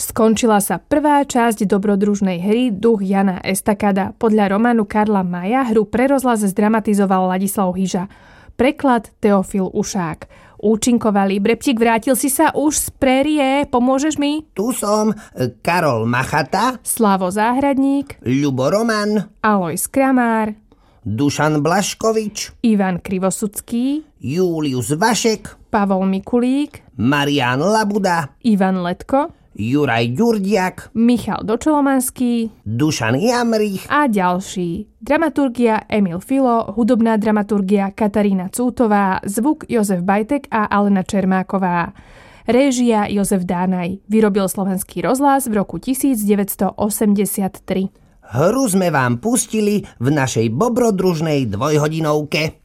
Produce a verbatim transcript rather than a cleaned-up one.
Skončila sa prvá časť dobrodružnej hry Duch Jana Estakada. Podľa románu Karla Maja hru pre rozhlas zdramatizoval Ladislav Hyža. Preklad Teofil Ušák. Účinkovali. Breptík, vrátil si sa už z prérie. Pomôžeš mi? Tu som. Karol Machata, Slavo Záhradník, Ľubo Roman, Alojz Kramár, Dušan Blaškovič, Ivan Krivosudský, Julius Vašek, Pavol Mikulík, Marián Labuda, Ivan Letko, Juraj Ďurdiak, Michal Dočolomanský Dušan Jamrich a ďalší. Dramaturgia Emil Filo, hudobná dramaturgia Katarína Cútová, zvuk Jozef Bajtek a Alena Čermáková. Réžia Jozef Dánaj. Vyrobil Slovenský rozhlas v roku devätnásťstoosemdesiattri. Hru sme vám pustili v našej bobrodružnej dvojhodinovke.